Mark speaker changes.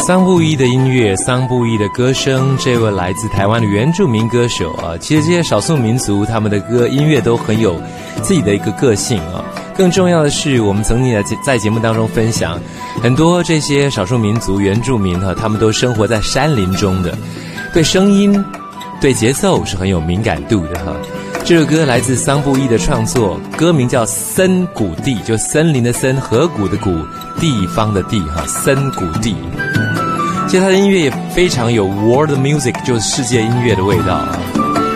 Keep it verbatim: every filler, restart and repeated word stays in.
Speaker 1: 桑布伊的音乐，桑布伊的歌声，这位来自台湾的原住民歌手啊，其实这些少数民族他们的歌音乐都很有自己的一个个性啊。更重要的是，我们曾经在节目当中分享，很多这些少数民族原住民哈，他们都生活在山林中的，对声音、对节奏是很有敏感度的哈。这首歌来自桑布伊的创作，歌名叫《森谷地》，就森林的森，河谷的谷，地方的地哈，森谷地。其实他的音乐也非常有 world music， 就是世界音乐的味道啊。